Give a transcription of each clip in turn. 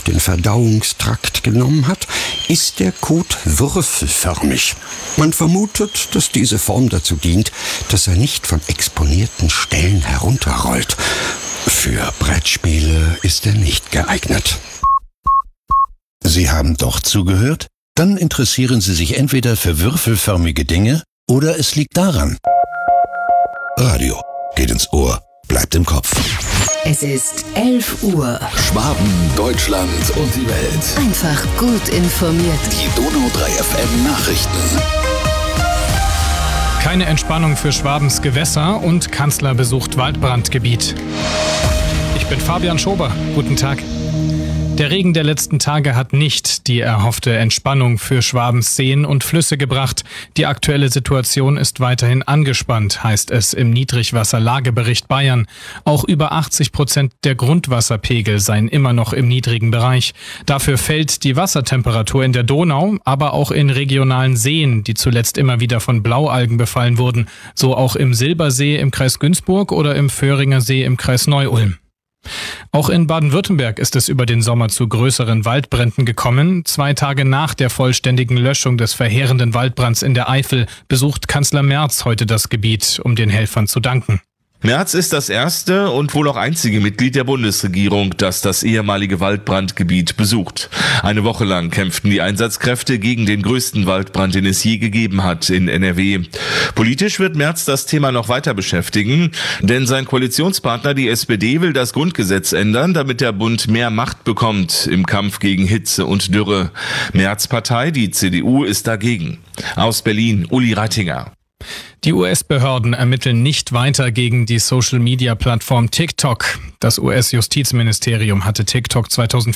den Verdauungstrakt genommen hat, ist der Kot würfelförmig. Man vermutet, dass diese Form dazu dient, dass er nicht von exponierten Stellen herunterrollt. Für Brettspiele ist er nicht geeignet. Sie haben doch zugehört? Dann interessieren Sie sich entweder für würfelförmige Dinge oder es liegt daran. Radio geht ins Ohr, bleibt im Kopf. Es ist 11 Uhr. Schwaben, Deutschland und die Welt. Einfach gut informiert. Die Donau 3 FM Nachrichten. Keine Entspannung für Schwabens Gewässer und Kanzler besucht Waldbrandgebiet. Ich bin Fabian Schober. Guten Tag. Der Regen der letzten Tage hat nicht die erhoffte Entspannung für Schwabens Seen und Flüsse gebracht. Die aktuelle Situation ist weiterhin angespannt, heißt es im Niedrigwasserlagebericht Bayern. Auch über 80% der Grundwasserpegel seien immer noch im niedrigen Bereich. Dafür fällt die Wassertemperatur in der Donau, aber auch in regionalen Seen, die zuletzt immer wieder von Blaualgen befallen wurden. So auch im Silbersee im Kreis Günzburg oder im Föhringer See im Kreis Neu-Ulm. Auch in Baden-Württemberg ist es über den Sommer zu größeren Waldbränden gekommen. 2 Tage nach der vollständigen Löschung des verheerenden Waldbrands in der Eifel besucht Kanzler Merz heute das Gebiet, um den Helfern zu danken. Merz ist das erste und wohl auch einzige Mitglied der Bundesregierung, das das ehemalige Waldbrandgebiet besucht. Eine Woche lang kämpften die Einsatzkräfte gegen den größten Waldbrand, den es je gegeben hat in NRW. Politisch wird Merz das Thema noch weiter beschäftigen, denn sein Koalitionspartner, die SPD, will das Grundgesetz ändern, damit der Bund mehr Macht bekommt im Kampf gegen Hitze und Dürre. Merz' Partei, die CDU, ist dagegen. Aus Berlin, Uli Reitinger. Die US-Behörden ermitteln nicht weiter gegen die Social-Media-Plattform TikTok. Das US-Justizministerium hatte TikTok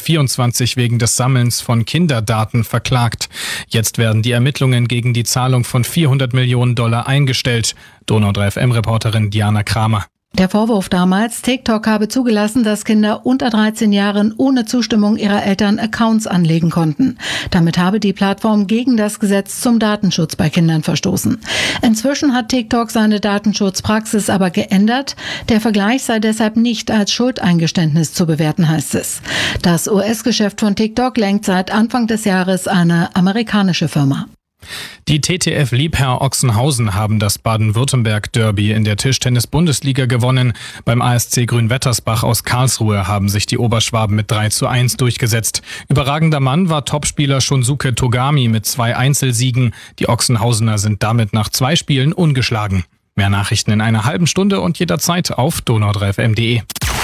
2024 wegen des Sammelns von Kinderdaten verklagt. Jetzt werden die Ermittlungen gegen die Zahlung von $400 Millionen eingestellt. Donau 3 FM-Reporterin Diana Kramer. Der Vorwurf damals, TikTok habe zugelassen, dass Kinder unter 13 Jahren ohne Zustimmung ihrer Eltern Accounts anlegen konnten. Damit habe die Plattform gegen das Gesetz zum Datenschutz bei Kindern verstoßen. Inzwischen hat TikTok seine Datenschutzpraxis aber geändert. Der Vergleich sei deshalb nicht als Schuldeingeständnis zu bewerten, heißt es. Das US-Geschäft von TikTok lenkt seit Anfang des Jahres eine amerikanische Firma. Die TTF Liebherr Ochsenhausen haben das Baden-Württemberg-Derby in der Tischtennis-Bundesliga gewonnen. Beim ASC Grünwettersbach aus Karlsruhe haben sich die Oberschwaben mit 3:1 durchgesetzt. Überragender Mann war Topspieler Shunsuke Togami mit 2 Einzelsiegen. Die Ochsenhausener sind damit nach 2 Spielen ungeschlagen. Mehr Nachrichten in einer halben Stunde und jederzeit auf donau3fm.de.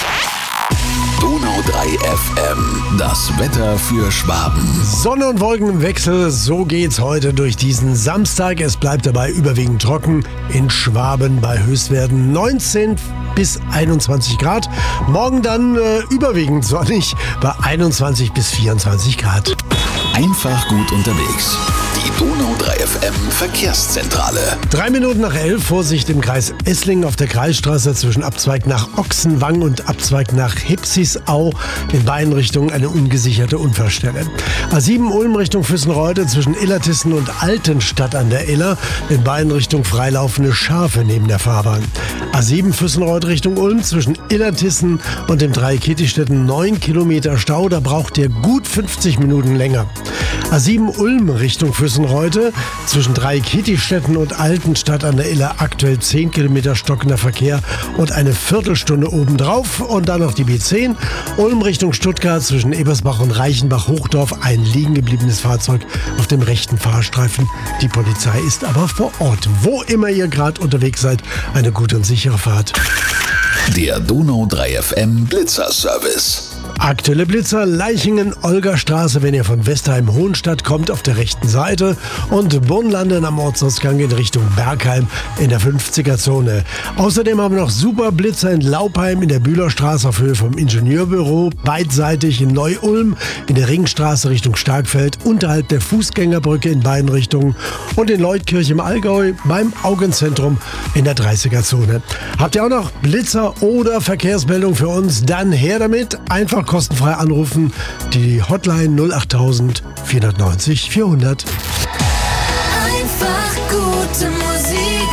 Donau 3 FM, das Wetter für Schwaben. Sonne und Wolken im Wechsel, so geht's heute durch diesen Samstag. Es bleibt dabei überwiegend trocken in Schwaben bei Höchstwerten 19 bis 21 Grad. Morgen dann überwiegend sonnig bei 21 bis 24 Grad. Einfach gut unterwegs. Die Donau 3 FM Verkehrszentrale. 3 Minuten nach 11, Vorsicht im Kreis Esslingen auf der Kreisstraße zwischen Abzweig nach Ochsenwang und Abzweig nach Hipsisau. In beiden Richtungen eine ungesicherte Unfallstelle. A7 Ulm Richtung Füssenreude zwischen Illertissen und Altenstadt an der Iller. In beiden Richtungen freilaufende Schafe neben der Fahrbahn. A7 Füssenreude Richtung Ulm zwischen Illertissen und dem Dreieck Kittistetten 9 Kilometer Stau. Da braucht ihr gut 50 Minuten länger. A7 Ulm Richtung Füssenreude zwischen Dreieck Kittistetten und Altenstadt an der Iller aktuell 10 Kilometer stockender Verkehr und eine Viertelstunde obendrauf. Und dann noch die B10 Ulm Richtung Stuttgart zwischen Ebersbach und Reichenbach-Hochdorf ein liegen gebliebenes Fahrzeug auf dem rechten Fahrstreifen. Die Polizei ist aber vor Ort. Wo immer ihr gerade unterwegs seid, eine gute und sichere Fahrt. Der Donau 3 FM Blitzer-Service. Aktuelle Blitzer, Leichingen-Olgerstraße, wenn ihr von Westheim-Hohenstadt kommt, auf der rechten Seite und Bornlanden am Ortsausgang in Richtung Bergheim in der 50er-Zone. Außerdem haben wir noch super Blitzer in Laupheim in der Bühlerstraße auf Höhe vom Ingenieurbüro, beidseitig in Neu-Ulm, in der Ringstraße Richtung Starkfeld, unterhalb der Fußgängerbrücke in beiden Richtungen und in Leutkirch im Allgäu beim Augenzentrum in der 30er-Zone. Habt ihr auch noch Blitzer oder Verkehrsmeldung für uns? Dann her damit, einfach kostenfrei anrufen. Die Hotline 08000 490 400. Einfach gute Musik.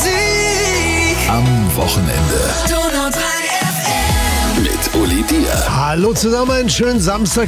Am Wochenende. Donau 3 FM. Mit Uli Dier. Hallo zusammen, einen schönen Samstag.